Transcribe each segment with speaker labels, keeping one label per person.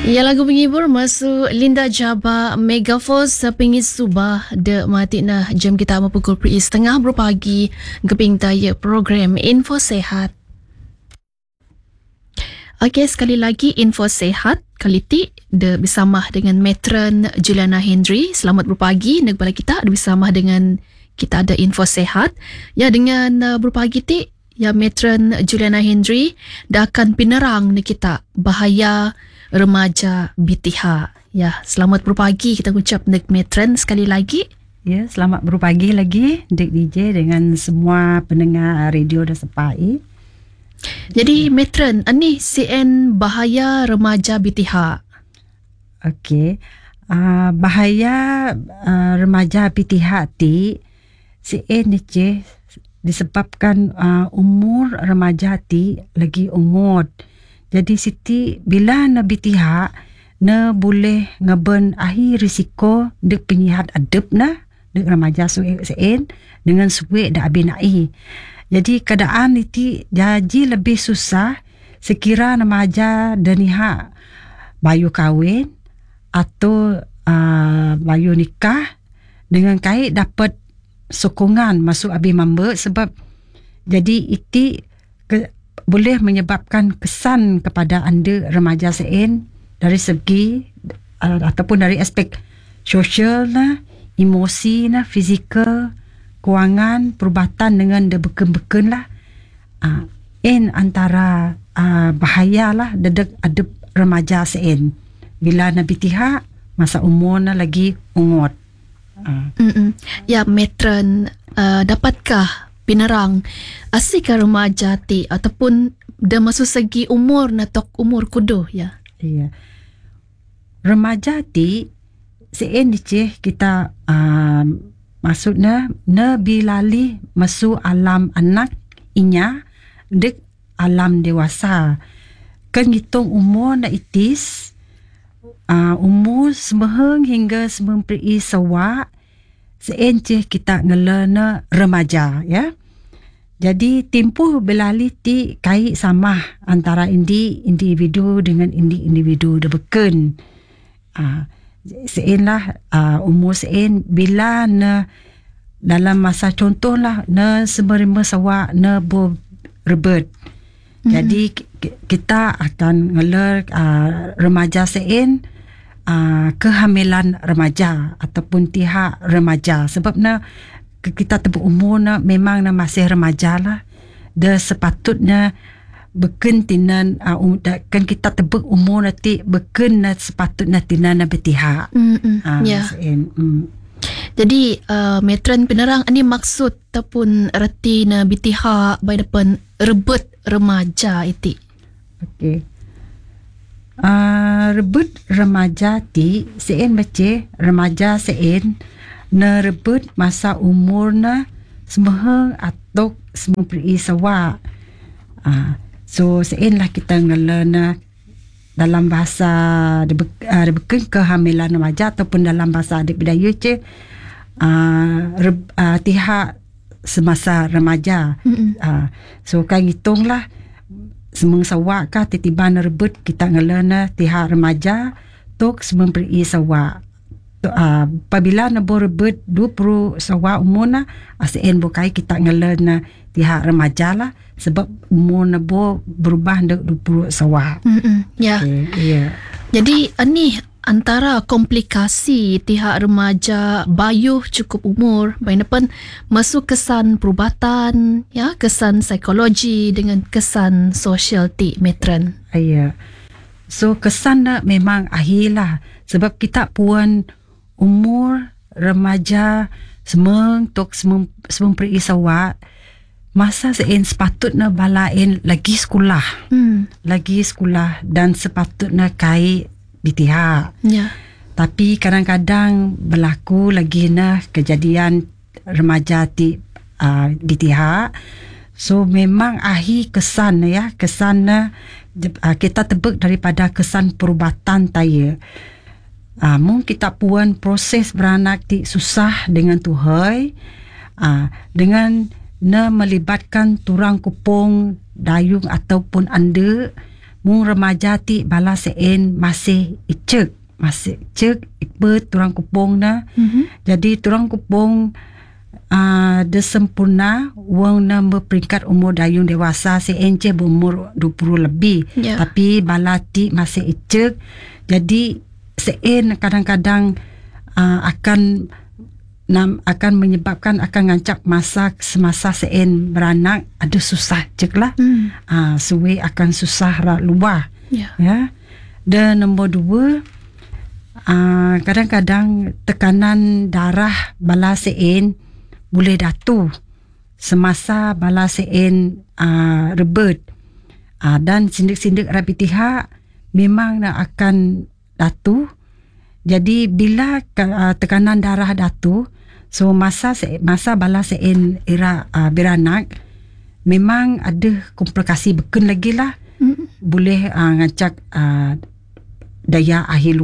Speaker 1: Ya, lagu menghibur masuk Linda Jaba Megaforce pingis subah de matikna jam kita pukul 10:30 berpagi geping taya program Info Sehat. Okey, sekali lagi Info Sehat kali ti de bersama dengan Matron Juliana Hendry. Selamat berpagi negara kita ada bersama dengan kita ada Info Sehat. Ya, dengan berpagi ti ya Matron Juliana Hendry dah akan penerang ni kita bahaya remaja BTH. Ya, selamat berpagi kita ucap nek Matron sekali lagi.
Speaker 2: Ya, selamat berpagi lagi Dek DJ dengan semua pendengar radio dan sepai.
Speaker 1: Jadi Matron, ani CN bahaya remaja BTH.
Speaker 2: Okey. Bahaya remaja BTH ti CN ni disebabkan umur remaja ti lagi ungut. Jadi siti bila na BTH na boleh ngeben ahi risiko dek penyihat adep na dek remaja CN dengan suwe dak abinai. Jadi keadaan itu jadi lebih susah sekira remaja daniha bayu kahwin atau bayu nikah dengan kait dapat sokongan masuk abi mamba sebab jadi itu boleh menyebabkan kesan kepada anda remaja CN dari segi ataupun dari aspek sosial lah, emosi lah, fizikal, kewangan, perubatan dengan dia beken-beken lah. Antara bahaya lah dedek adep remaja CN bila na BTH masa umur na lagi ungut.
Speaker 1: Ya, Matron, dapatkah penerang asika remaja ti ataupun dah masuk segi umur natok umur kudo ya?
Speaker 2: Iya. Remaja ti CN kita maksudnya na bilali masuk alam anak inya dek alam dewasa. Kan hitung umur na itis umur semeheng hingga 90 sawa CN kita ngelana remaja ya. Jadi tempoh belali ti kait sama antara individu dengan individu debeken. CN lah umur CN bila na dalam masa contoh lah na 95 sawa na rebet. Jadi kita akan ngelar remaja CN kehamilan remaja ataupun tihak remaja sebab na kita tebuk umur na memang na masih remaja lah dah sepatutnya beken tinan kan kita tebuk umur nanti beken na sepatutnya tinan na betihak.
Speaker 1: Ya. Jadi Matron penerang ini maksud ataupun erti na BTH by depan rebut remaja itu.
Speaker 2: Okey. Rebut remaja ti CN baca remaja CN na rebut masa umur na semeheng atau 90 sawa. So CN lah kita ngelana dalam bahasa debeken kehamilan remaja ataupun dalam bahasa adik budaya tihak semasa remaja. So kan hitunglah semeng sawa kah tiba na rebut kita ngelana tihak remaja tok 90 sawa. Apabila na bo rebut 20 sawa umur na ASEAN bukai kita ngelana tihak remaja lah sebab umur na bo berubah dek 20 sawa.
Speaker 1: Ya.
Speaker 2: Okay, yeah.
Speaker 1: Jadi ini antara komplikasi tihak remaja bayuh cukup umur baik depan masuk kesan perubatan ya, kesan psikologi dengan kesan sosial ti Matron.
Speaker 2: Ya. So kesan na memang ahilah sebab kita puan umur remaja semeng tok semeng sawa masa CN sepatutnya balain lagi sekolah. Lagi sekolah dan sepatutnya kai BTH.
Speaker 1: Ya.
Speaker 2: Tapi kadang-kadang berlaku lagi na kejadian remaja ti BTH. So memang ahi kesan ya, kesan na kita tebuk daripada kesan perubatan taya. Mung kita puan proses beranak ti susah dengan tuhai dengan na melibatkan turang kupong dayung ataupun anda mung remaja ti bala seen masih icek ikut turang kupong na. Jadi turang kupong de sempurna wang na berperingkat umur dayung dewasa seen je berumur 20 lebih. Tapi bala ti masih icek. Jadi seen kadang-kadang akan menyebabkan akan ngancak semasa seen beranak ada susah cek lah. Suwe akan susah luar. Ya. Dan nombor 2, kadang-kadang tekanan darah bala seen boleh datu semasa bala seen rebet. Dan sindik-sindik rabi tihak memang akan datu. Jadi bila tekanan darah datu, so masa bala seen beranak memang ada komplikasi beken lagi lah. Boleh ngancak daya lahir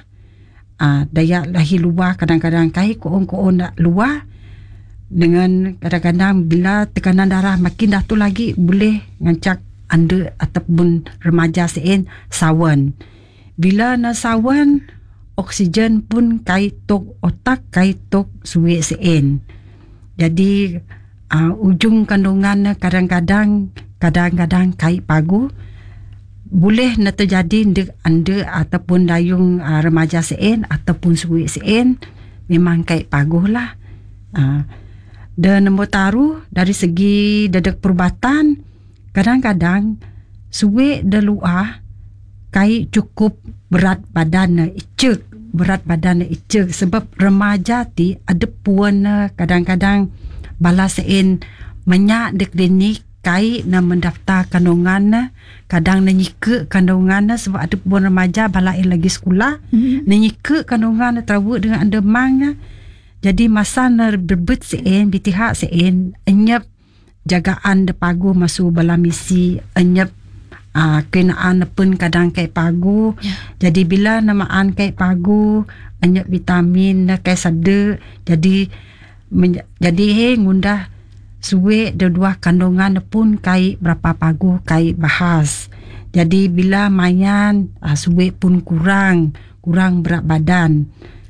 Speaker 2: luar kadang-kadang kai koon nak luar. Dengan kadang-kadang bila tekanan darah makin datu lagi boleh ngancak anda ataupun remaja seen sawan. Bila na sawan, oksigen pun kaitok otak, kaitok suwe seen. Jadi ujung kandungan kadang-kadang kait pagu. Boleh na terjadi ndek anda ataupun dayung remaja seen ataupun suwe seen memang kait pagu lah. Dan nombor taruh dari segi dedek perubatan, kadang-kadang suwe deluah kai cukup berat badan icek sebab remaja ti ada puan kadang-kadang bala seen menyak de klinik kai na mendaftar kandungan kadang nyike kandungan sebab ada puan remaja bala lagi sekolah nyike kandungan terawak dengan andemang. Jadi masa na berbet seen bitihak seen enyap jagaan de pagu masuk bala misi enyap kenaan pun kadang kai pagu. Jadi bila namaan kai pagu enyap vitamin kai sada. Jadi ngundah suwe dua kandungan pun kai berapa pagu kai bahas. Jadi bila mayan suwe pun kurang berat badan.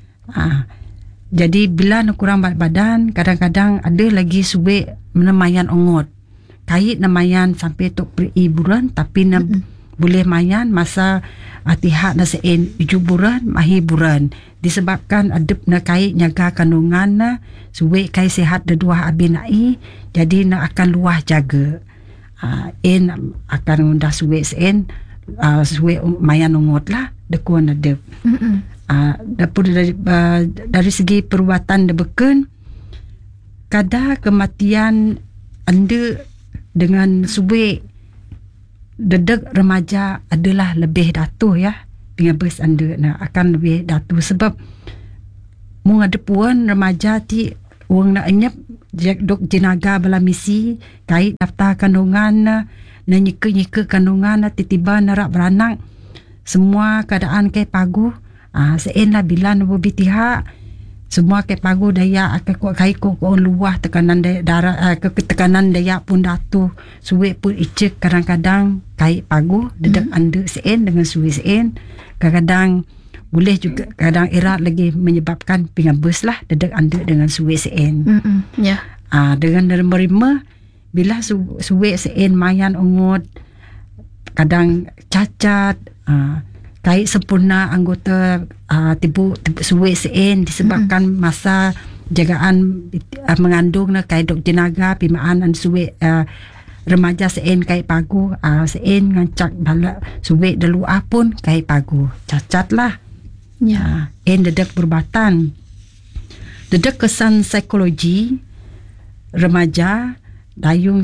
Speaker 2: Jadi bila nak kurang berat badan, kadang-kadang ada lagi suwe menemayan ongot. Kait namayan sampai tok peri bulan tapi boleh mayan masa tihak na seen 7 bulan mahi bulan. Disebabkan adep na kait nyaga kandungan na suwe kai sihat de dua abin ai, jadi na akan luah jaga. Akan ngundah suwe seen suwe mayan ongot lah dekuan adep. Dapur dari segi perubatan de beken, kadar kematian anda dengan suwe dedek remaja adalah lebih datu ya. Pingabes anda akan lebih datu sebab mung ada puan remaja ti wang nak enyap dok jenaga bala misi kait daftar kandungan na nyike kandungan tiba-tiba narak beranak semua keadaan kai pagu. Seen lah bila nubu bitihak semua kai pagu daya akan kuat kai ko luah tekanan darah tekanan daya pun datu suwe pun icek kadang-kadang kai pagu dedek anda seen dengan suwe seen kadang-kadang boleh juga kadang erat lagi menyebabkan pingabes lah dedek anda dengan suwe seen. Dengan nerima bila suwe seen mayan ongot kadang cacat kait sempurna anggota tibu suwe seen disebabkan masa jagaan mengandung na kait dok jenaga pimaan an suwe remaja seen kait pagu seen ngancak bala suwe delua pun kait pagu cacat lah. Dedek perubatan dedek kesan psikologi remaja dayung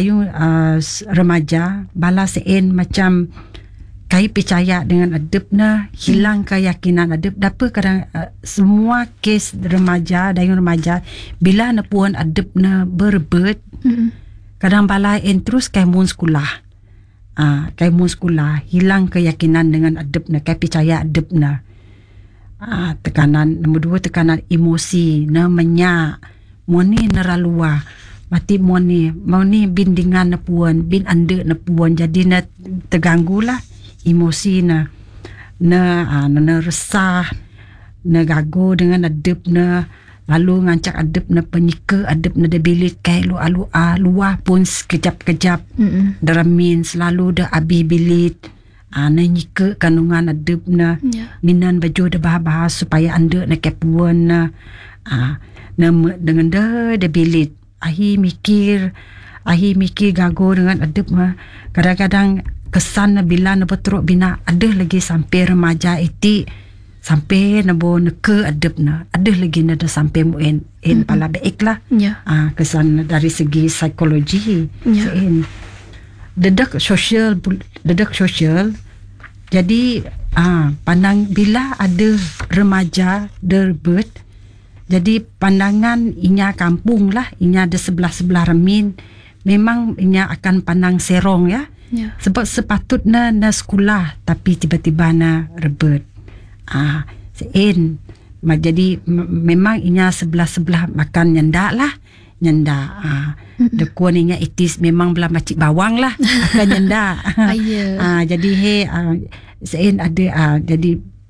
Speaker 2: remaja bala seen macam kai percaya dengan adepna, hilang keyakinan adep. Dapa kadang semua kes remaja, dayung remaja bila na puan adepna berebet, kadang balai terus kai mun sekolah. Kai mun sekolah hilang keyakinan dengan adepna, kai percaya adepna. Tekanan nombor 2 tekanan emosi na menyak. Moni neralua. mati mau ni bin dengan na puan bin ande na puan jadi na terganggu lah emosi na resah na gago dengan adep na lalu ngancak adep na penyika adep na debilit kai luah pun sekejap-kejap deramin selalu dah abi bilit na nyika kandungan adep na minan baju dah bahas supaya ande na kepuan na dengan dah debilit ahi mikir gago dengan adep mah kadang-kadang kesan bila na beteruk bina ada lagi sampai remaja iti sampai na bo ke adep na ada lagi na dah sampai muen pala baik lah kesan dari segi psikologi dedak sosial jadi pandang bila ada remaja derbet jadi pandangan inya kampung lah, inya ada sebelah-sebelah remin, memang inya akan pandang serong ya. Sebab sepatutnya na sekolah tapi tiba-tiba na rebet. Jadi memang inya sebelah-sebelah makan nyenda. Dekuan inya itis memang belah macik bawang lah akan nyenda. Jadi ada jadi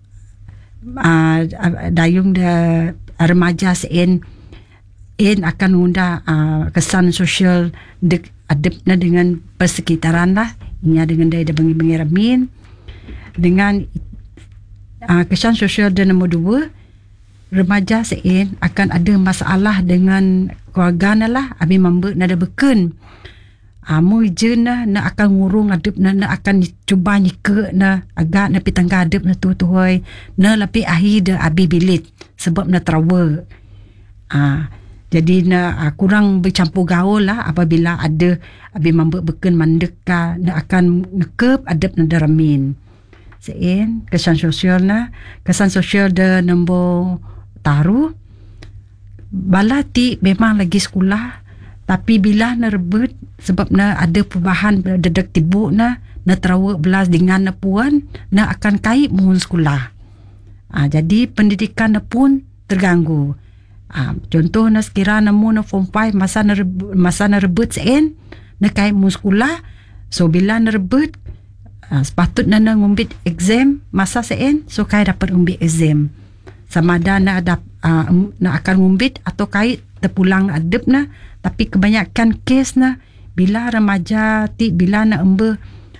Speaker 2: dayung dah remaja akan unda kesan sosial adepna dengan persekitaran lah inya dengan dia bengi-bengi remin dengan kesan sosial dan nombor 2 remaja akan ada masalah dengan keluarga lah abi membek nada beken mu je na akan ngurung adep na akan cuba nyike na agak na pitangga adep na tu hoy na lapi ahi de abi bilit sebab na trawa jadi na kurang bercampur gaul lah apabila ada abi mambek beken mandeka na akan ngekep adep na deramin kesan sosial de nombor taruh balati memang lagi sekolah tapi bila na rebet sebab na ada perubahan dedak tibuk na terawa belas dengan na puan na akan kait mohon sekolah. Jadi pendidikan na pun terganggu. Contoh na sekira na mu na form 5 masa na rebet na kait mohon sekolah. So bila na rebet sepatutnya na ngumbit exam masa so kait dapat ngumbit exam. Sama ada na akan ngumbit atau kait terpulang adep na tapi kebanyakan kes na bila remaja bila na embe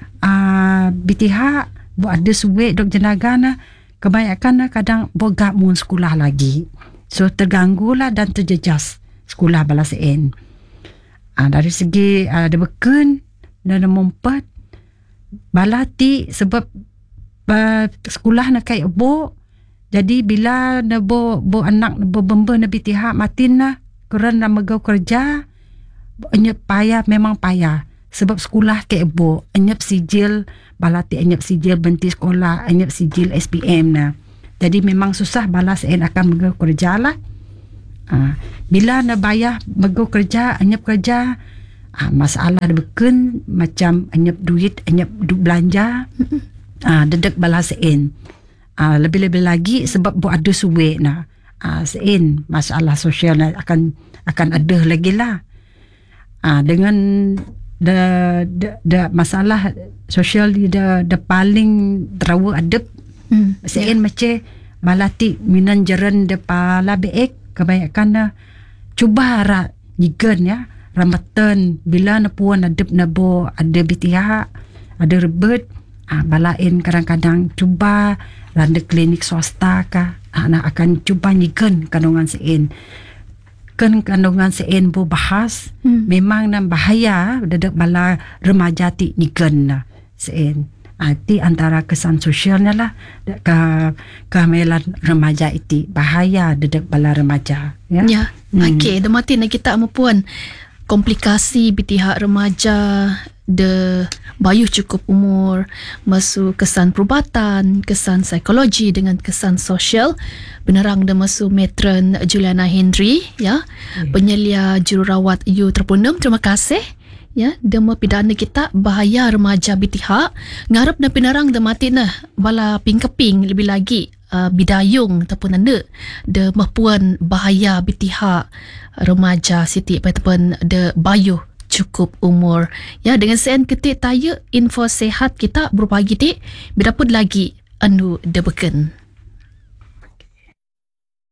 Speaker 2: BTH bu ada suwe dok jenaga na kebanyakan na kadang boga mun sekolah lagi so terganggu lah dan terjejas sekolah bala dari segi ada beken dan nombor 4 bala sebab sekolah na kai bo jadi bila na bo anak bo bembe na BTH matin na kerana megau kerja enyap payah memang payah sebab sekolah ke ebo enyap sijil balati enyap sijil benti sekolah enyap sijil SPM na jadi memang susah balas akan megau kerja lah bila na bayar megau kerja enyap kerja masalah beken macam enyap duit enyap belanja dedek balas lebih-lebih lagi sebab bu ada suwe na masalah sosial akan ada lagi lah dengan masalah sosial da paling terawa adep macam balati minan jaran de pala beek kebanyakan na cuba nyigan ya ramatan bila na puan adep na bo ada BTH ada rebet balain kadang-kadang cuba randa klinik swasta ka anak akan cuba nyigan kandungan kandungan bo bahas memang nan bahaya dadak bala remaja ti nyigan na ti antara kesan sosialnya lah kemelan remaja iti bahaya dadak bala remaja ya.
Speaker 1: Okey demati nak kita puan komplikasi BTH remaja de bayuh cukup umur masuk kesan perubatan, kesan psikologi dengan kesan sosial benerang de masuk Matron Juliana Hendry ya penyelia jururawat U terpundum. Terima kasih ya dema pidana kita bahaya remaja BTH ngarep na pinarang de mati nah bala pingkeping lebih lagi bidayung ataupun anak de mahpuan bahaya bitihak remaja siti ataupun de bayuh cukup umur. Ya, dengan sen ketik taya info sehat kita berupa pagi tik berapa lagi anu de beken.